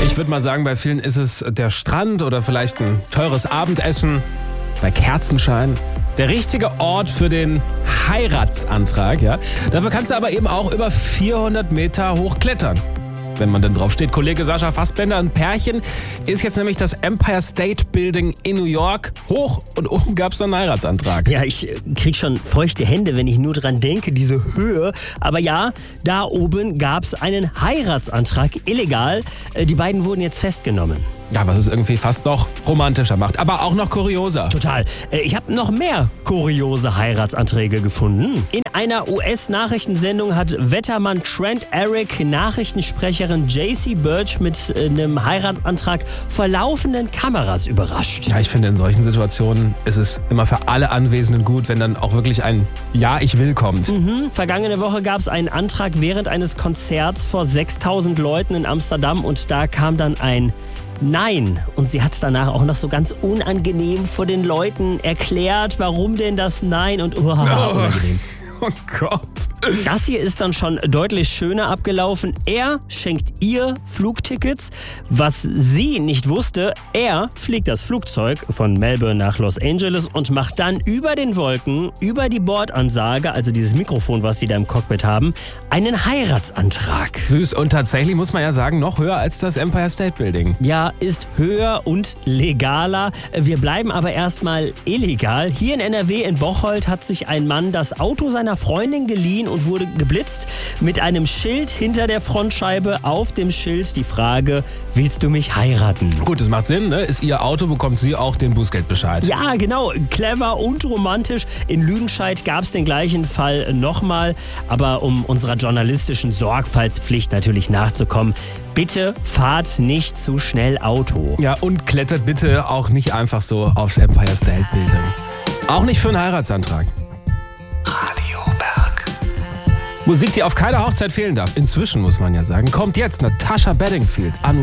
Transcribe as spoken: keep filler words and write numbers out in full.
Ich würde mal sagen, bei vielen ist es der Strand oder vielleicht ein teures Abendessen bei Kerzenschein. Der richtige Ort für den Heiratsantrag, ja. Dafür kannst du aber eben auch über vierhundert Meter hoch klettern, wenn man denn drauf steht. Kollege Sascha Fassbender, ein Pärchen ist jetzt nämlich das Empire State Building in New York hoch und oben gab es einen Heiratsantrag. Ja, ich äh, krieg schon feuchte Hände, wenn ich nur dran denke, diese Höhe. Aber ja, da oben gab es einen Heiratsantrag, illegal. Äh, die beiden wurden jetzt festgenommen. Ja, was es irgendwie fast noch romantischer macht, aber auch noch kurioser. Total. Äh, ich habe noch mehr kuriose Heiratsanträge gefunden. In einer U S-Nachrichtensendung hat Wettermann Trent Eric Nachrichtensprecherin J C Birch mit äh, einem Heiratsantrag vor laufenden Kameras überrascht. Ja, ich finde, in solchen Situationen ist es immer für alle Anwesenden gut, wenn dann auch wirklich ein Ja, ich will kommt. Mhm. Vergangene Woche gab es einen Antrag während eines Konzerts vor sechstausend Leuten in Amsterdam und da kam dann ein Nein. Und sie hat danach auch noch so ganz unangenehm vor den Leuten erklärt, warum denn das Nein und uh, unangenehm. Oh Gott. Das hier ist dann schon deutlich schöner abgelaufen. Er schenkt ihr Flugtickets. Was sie nicht wusste, er fliegt das Flugzeug von Melbourne nach Los Angeles und macht dann über den Wolken, über die Bordansage, also dieses Mikrofon, was sie da im Cockpit haben, einen Heiratsantrag. Süß und tatsächlich muss man ja sagen, noch höher als das Empire State Building. Ja, ist höher und legaler. Wir bleiben aber erstmal illegal. Hier in N R W in Bocholt hat sich ein Mann das Auto seiner Freundin geliehen und wurde geblitzt mit einem Schild hinter der Frontscheibe. Auf dem Schild die Frage, willst du mich heiraten? Gut, das macht Sinn, ne? Ist ihr Auto, bekommt sie auch den Bußgeldbescheid. Ja, genau. Clever und romantisch. In Lüdenscheid gab es den gleichen Fall nochmal. Aber um unserer journalistischen Sorgfaltspflicht natürlich nachzukommen, bitte fahrt nicht zu schnell Auto. Ja, und klettert bitte auch nicht einfach so aufs Empire State Building. Auch nicht für einen Heiratsantrag. Musik, die auf keiner Hochzeit fehlen darf. Inzwischen muss man ja sagen, kommt jetzt Natasha Bedingfield an.